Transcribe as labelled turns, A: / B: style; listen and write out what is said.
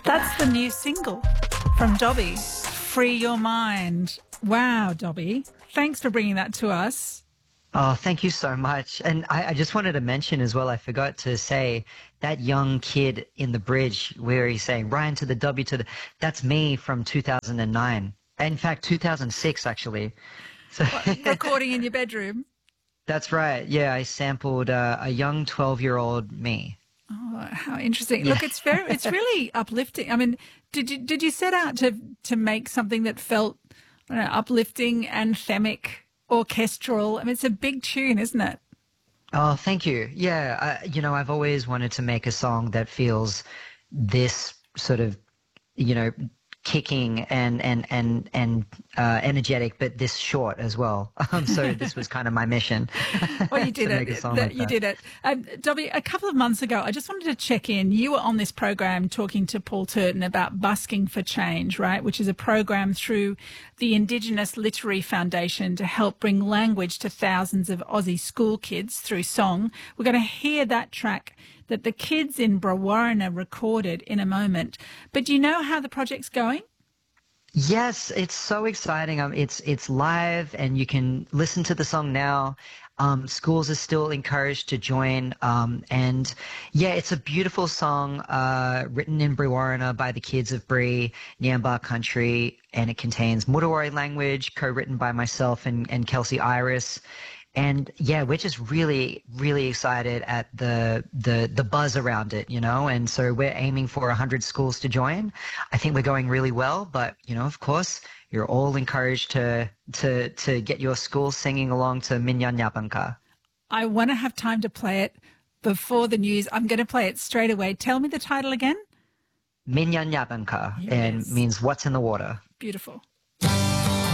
A: That's the new single from Dobby, Free Your Mind. Wow, Dobby. Thanks for bringing that to us.
B: Oh, thank you so much. And I just wanted to mention as well, I forgot to say, that young kid in the bridge where he's saying, Ryan to the W to the, that's me from 2009. In fact, 2006, actually. So
A: What, recording in your bedroom?
B: that's right. Yeah, I sampled a young 12-year-old me.
A: Oh, how interesting.
B: Yeah.
A: Look, it's really uplifting. I mean, did you set out to make something that felt, I don't know, uplifting, anthemic, orchestral? I mean, it's a big tune, isn't it?
B: Oh, thank you. Yeah, I've always wanted to make a song that feels this sort of, you know, kicking and energetic, but this short as well. So this was kind of my mission.
A: Well, you did
B: to make a
A: it.
B: song like
A: You
B: that.
A: did it. Dobby, a couple of months ago, I just wanted to check in. You were on this program talking to Paul Turton about Busking for Change, right, which is a program through the Indigenous Literary Foundation to help bring language to thousands of Aussie school kids through song. We're going to hear that track that the kids in Brewarrina recorded in a moment. But do you know how the project's going?
B: Yes, it's so exciting. It's live, and you can listen to the song now. Schools are still encouraged to join, and yeah, it's a beautiful song written in Brewarrina by the kids of Bree, Nyambaa country, and it contains Mudawari language, co-written by myself and Kelsey Iris. And yeah, we're just really, really excited at the buzz around it, and so we're aiming for 100 schools to join. I think we're going really well, but of course, you're all encouraged to get your school singing along to Minyan Yabanka.
A: I want to have time to play it before the news. I'm going to play it straight away. Tell me the title again.
B: Minyan Yabanka,
A: Yes.
B: and means what's in the water.
A: Beautiful.